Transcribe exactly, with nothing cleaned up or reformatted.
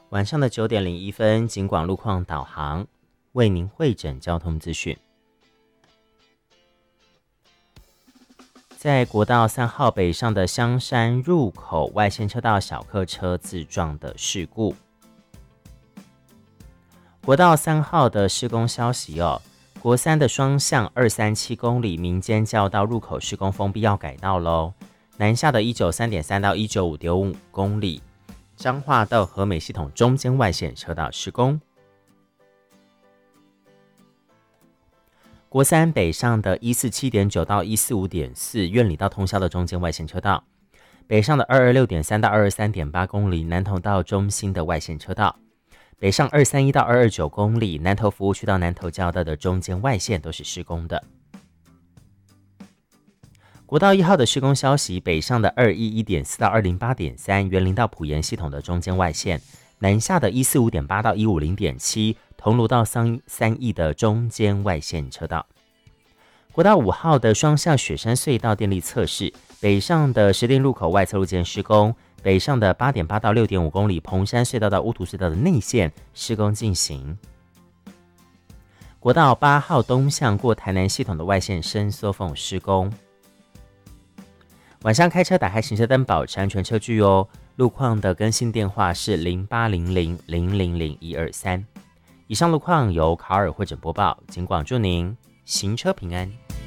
晚上的九点零一分，警广路况导航为您汇整交通资讯。在国道三号北上的香山入口外线车道小客车自撞的事故。国道三号的施工消息哦，国三的双向二三七公里民间教道入口施工封闭要改道喽。南下的一九三点三到一九五点五公里，彰化到和美系统中间外线车道施工。国三北上的一四七点九到一四五点四苑里到通霄的中间外线车道，北上的二二六点三到二二三点八公里南投到中心的外线车道，北上二三一到二二九公里南投服务区到南投交道的中间外线都是施工的。国道一号的施工消息，北上的二一一点四到二零八点三园林到埔盐系统的中间外线，南下的一四五点八到一五零点七桐庐到三义的中间外线车道。国道五号的双向雪山隧道电力测试，北上的石碇路口外侧路肩施工，北上的八点八到六点五公里蓬山隧道到乌图隧道的内线施工进行。国道八号东向过台南系统的外线伸缩缝施工。晚上开车打开行车灯，保持安全车距哦。路况的更新电话是零八零零零零零一二三。以上路况由卡尔汇整播报，警广祝您行车平安。